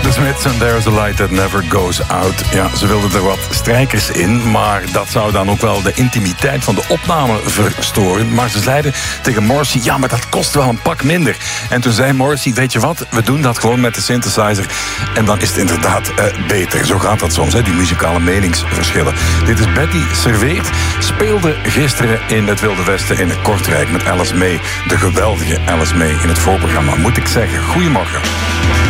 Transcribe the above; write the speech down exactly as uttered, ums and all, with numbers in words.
The Smiths and There's a Light That Never Goes Out. Ja, ze wilden er wat strijkers in, maar dat zou dan ook wel de intimiteit van de opname verstoren. Maar ze zeiden tegen Morrissey, ja, maar dat kost wel een pak minder. En toen zei Morrissey, weet je wat, we doen dat gewoon met de synthesizer. En dan is het inderdaad uh, beter. Zo gaat dat soms, hè, die muzikale meningsverschillen. Dit is Betty Serveert. Speelde gisteren in het Wilde Westen in Kortrijk met Alice May. De geweldige Alice May in het voorprogramma, moet ik zeggen. Goedemorgen.